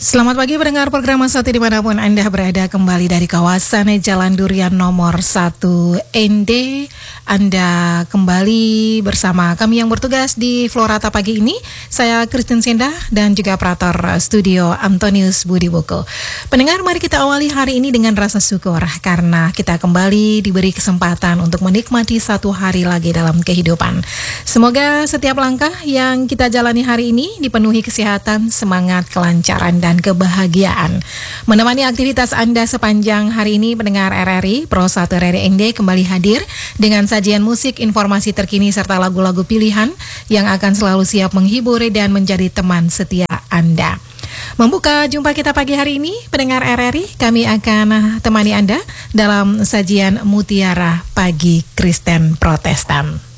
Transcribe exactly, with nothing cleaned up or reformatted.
Selamat pagi pendengar program Satu dimanapun Anda berada, kembali dari kawasan Jalan Durian nomor satu N D. Anda kembali bersama kami yang bertugas di Florata pagi ini. Saya Christine Senda dan juga operator studio Antonius Budi Boko. Pendengar, mari kita awali hari ini dengan rasa syukur karena kita kembali diberi kesempatan untuk menikmati satu hari lagi dalam kehidupan. Semoga setiap langkah yang kita jalani hari ini dipenuhi kesehatan, semangat, kelancaran, dan kebahagiaan. Menemani aktivitas Anda sepanjang hari ini, pendengar R R I Pro satu R R I N D kembali hadir dengan sajian musik, informasi terkini, serta lagu-lagu pilihan yang akan selalu siap menghibur dan menjadi teman setia Anda. Membuka jumpa kita pagi hari ini, pendengar R R I, kami akan temani Anda dalam sajian Mutiara Pagi Kristen Protestan.